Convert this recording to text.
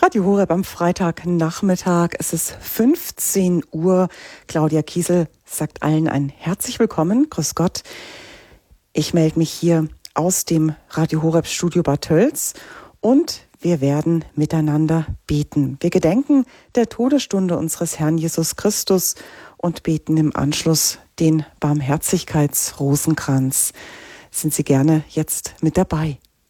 Radio Horeb am Freitagnachmittag. Es ist 15 Uhr. Claudia Kiesel sagt allen ein herzlich willkommen. Grüß Gott. Ich melde mich hier aus dem Radio Horeb Studio Bad Tölz und wir werden miteinander beten. Wir gedenken der Todesstunde unseres Herrn Jesus Christus und beten im Anschluss den Barmherzigkeitsrosenkranz. Sind Sie gerne jetzt mit dabei?